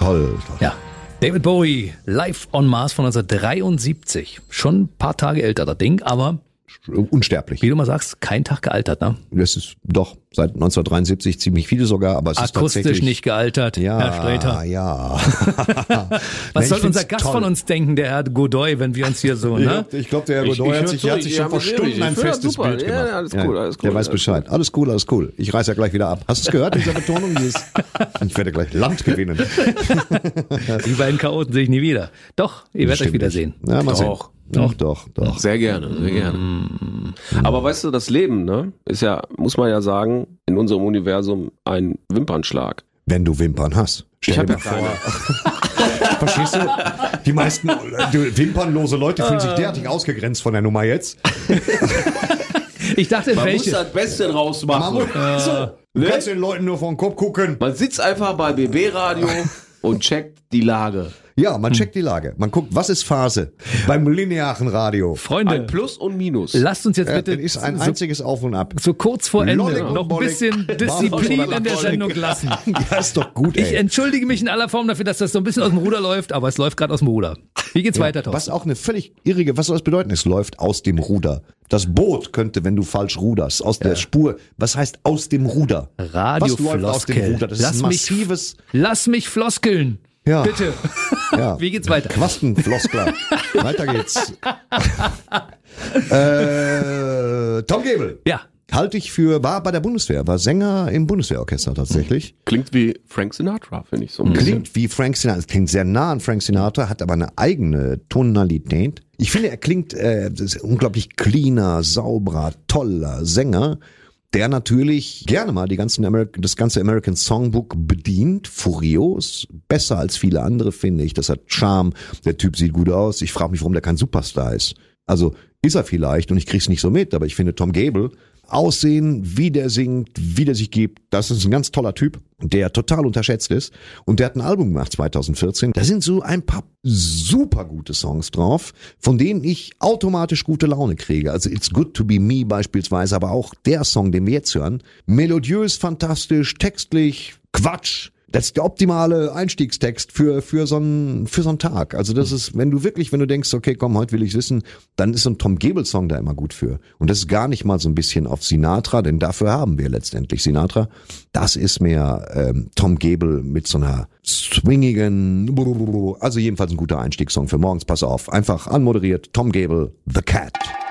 Toll. Ja. David Bowie, live on Mars von 1973. Schon ein paar Tage älter, das Ding, aber Unsterblich. wie du mal sagst, kein Tag gealtert, ne? Das ist doch seit 1973 ziemlich viele sogar, aber es ist Akustisch tatsächlich nicht gealtert, ja, Herr Sträter. Ja. Was soll unser Gast von uns denken, der Herr Godoy, wenn wir uns hier so, ne? Ich glaube, der Herr Godoy hat sich schon vor Stunden ein festes Bild gemacht. Ja, alles cool, alles cool. Der weiß Bescheid. Alles cool. Ich reiß ja gleich wieder ab. Hast du es gehört, diese Betonung? Ich werde gleich Land gewinnen. Die beiden Chaoten sehe ich nie wieder. Doch, ihr werdet euch wiedersehen. Ja, mal sehen. Doch. Doch. Sehr gerne. Aber weißt du, das Leben, ne, ist ja, muss man ja sagen, in unserem Universum ein Wimpernschlag. Wenn du Wimpern hast. Stell dir mal vor. Verstehst du? Die meisten wimpernlose Leute fühlen sich derartig ausgegrenzt von der Nummer jetzt. Ich dachte, Man welche? muss das Beste draus machen. Du kannst den Leuten nur vor den Kopf gucken. Man sitzt einfach bei BB Radio und checkt die Lage. Ja, man checkt die Lage. Man guckt, was ist Phase beim linearen Radio. Freunde, Ein Plus und Minus. lasst uns jetzt Das bitte ist ein einziges Auf und Ab. so kurz vor Ende Lollig und noch ein bollig. bisschen Disziplin in der Sendung lassen. Ja, ist doch gut, Ich ey. entschuldige mich in aller Form dafür, dass das so ein bisschen aus dem Ruder läuft, aber es läuft gerade aus dem Ruder. Wie geht's weiter, Thorsten? Was auch eine völlig irrige, was soll das bedeuten? Es läuft aus dem Ruder. Das Boot könnte, wenn du falsch ruderst, aus der Spur. Was heißt aus dem Ruder? Was läuft aus dem Radiofloskel. Ruder? Das ist ein massives... Lass mich floskeln. Ja. Bitte. Ja. Wie geht's weiter? Quastenfloskler. Weiter geht's. Tom Gable. Ja. Halte ich war bei der Bundeswehr, war Sänger im Bundeswehrorchester tatsächlich. Klingt wie Frank Sinatra, finde ich so ein bisschen. Klingt wie Frank Sinatra, klingt sehr nah an Frank Sinatra, hat aber eine eigene Tonalität. Ich finde, er klingt unglaublich cleaner, sauberer, toller Sänger, der natürlich gerne mal das ganze American Songbook bedient, furios, besser als viele andere, finde ich. Das hat Charme, der Typ sieht gut aus. Ich frage mich, warum der kein Superstar ist. Also ist er vielleicht und ich krieg's nicht so mit, aber ich finde Tom Gable, Aussehen, wie der singt, wie der sich gibt, das ist ein ganz toller Typ, der total unterschätzt ist. Und der hat ein Album gemacht 2014. Da sind so ein paar super gute Songs drauf, von denen ich automatisch gute Laune kriege. Also It's Good to Be Me beispielsweise, aber auch der Song, den wir jetzt hören. Melodiös, fantastisch, textlich, Quatsch. Das ist der optimale Einstiegstext für so einen Tag. Also das ist, wenn du denkst, okay, komm, heute will ich's wissen, dann ist so ein Tom Gable Song da immer gut für. Und das ist gar nicht mal so ein bisschen auf Sinatra, denn dafür haben wir letztendlich Sinatra. Das ist mehr Tom Gable mit so einer swingigen, also jedenfalls ein guter Einstiegssong für morgens. Pass auf, einfach anmoderiert, Tom Gable, The Cat.